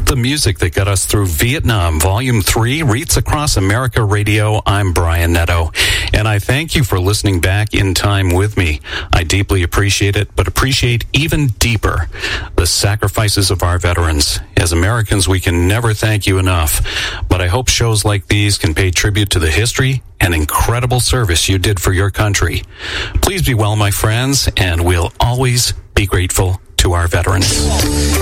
The music that got us through Vietnam, Volume 3, Wreaths Across America Radio. I'm Brian Netto, and I thank you for listening back in time with me. I deeply appreciate it, but appreciate even deeper the sacrifices of our veterans. As Americans, we can never thank you enough, but I hope shows like these can pay tribute to the history and incredible service you did for your country. Please be well, my friends, and we'll always be grateful to our veterans.